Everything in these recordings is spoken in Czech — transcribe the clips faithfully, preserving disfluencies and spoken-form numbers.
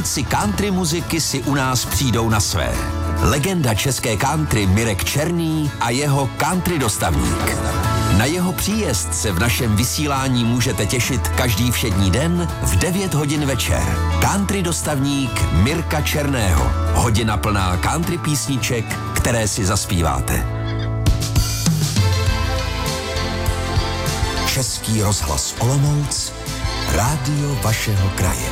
Milovníci country muziky si u nás přijdou na své. Legenda české country Mirek Černý a jeho country dostavník. Na jeho příjezd se v našem vysílání můžete těšit každý všední den v devět hodin večer. Country dostavník Mirka Černého. Hodina plná country písniček, které si zaspíváte. Český rozhlas Olomouc, rádio vašeho kraje.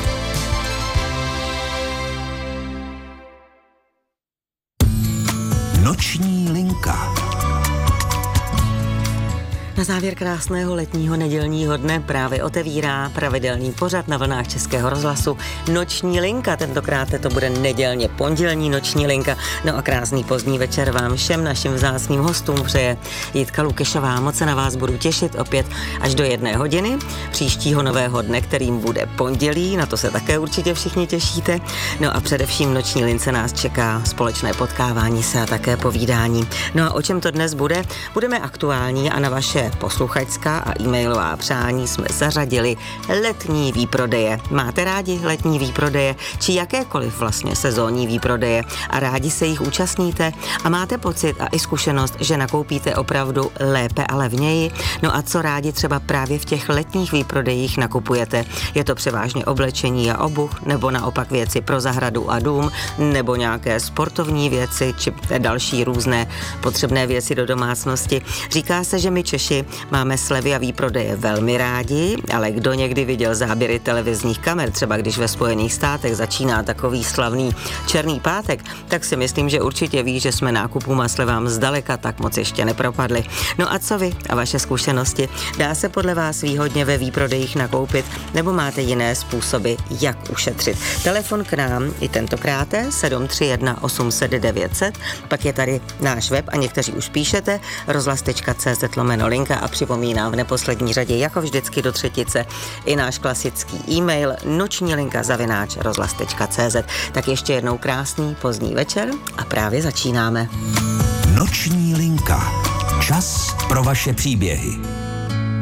Noční linka. Na závěr krásného letního nedělního dne právě otevírá pravidelný pořad na vlnách Českého rozhlasu Noční linka. Tentokrát to bude nedělně pondělní Noční linka. No a krásný pozdní večer vám všem našim vzácným hostům přeje Jitka Lukešová. Moc se na vás budu těšit opět až do jedné hodiny příštího nového dne, kterým bude pondělí. Na to se také určitě všichni těšíte. No a především v Noční lince nás čeká společné potkávání se a také povídání. No a o čem to dnes bude? Budeme aktuální a na vaše posluchačská a e-mailová přání jsme zařadili letní výprodeje. Máte rádi letní výprodeje, či jakékoliv vlastně sezónní výprodeje a rádi se jich účastníte a máte pocit a i zkušenost, že nakoupíte opravdu lépe a levněji? No a co rádi třeba právě v těch letních výprodejích nakupujete? Je to převážně oblečení a obuv, nebo naopak věci pro zahradu a dům, nebo nějaké sportovní věci, či další různé potřebné věci do domácnosti? Říká se, že my Češi máme slevy a výprodeje velmi rádi, ale kdo někdy viděl záběry televizních kamer, třeba když ve Spojených státech začíná takový slavný Černý pátek, tak si myslím, že určitě ví, že jsme nákupům a slevám zdaleka tak moc ještě nepropadli. No a co vy a vaše zkušenosti? Dá se podle vás výhodně ve výprodejích nakoupit, nebo máte jiné způsoby, jak ušetřit? Telefon k nám i tentokrát sedm tři jedna osm set devět set, pak je tady náš web a někteří už píšete rozhlas tečka cé zet lomeno linka a připomínám v neposlední řadě jako vždycky do třetice i náš klasický e-mail noční linka zavináč rozhlas tečka cé zet. Tak ještě jednou krásný pozdní večer a právě začínáme. Noční linka. Čas pro vaše příběhy.